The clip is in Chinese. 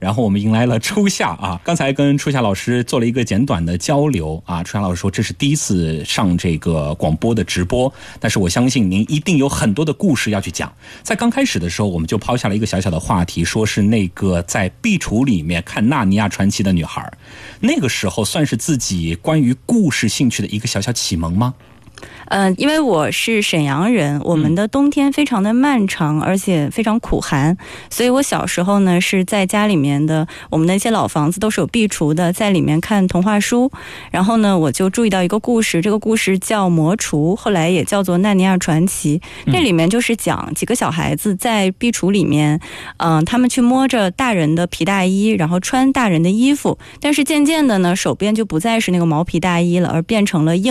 然后我们迎来了初夏啊。刚才跟初夏老师做了一个简短的交流啊，初夏老师说这是第一次上这个广播的直播，但是我相信您一定有很多的故事要去讲。在刚开始的时候，我们就抛下了一个小小的话题，说是那个在壁橱里面看《纳尼亚传奇》的女孩，那个时候算是自己关于故事兴趣的一个小小启蒙吗？ 因为我是沈阳人，我们的冬天非常的漫长，而且非常苦寒，所以我小时候呢是在家里面的，我们的一些老房子都是有壁橱的，在里面看童话书。然后呢我就注意到一个故事，这个故事叫魔厨，后来也叫做纳尼亚传奇。这里面就是讲几个小孩子在壁橱里面他们去摸着大人的皮大衣，然后穿大人的衣服，但是渐渐的呢手边就不再是那个毛皮大衣了，而变成了硬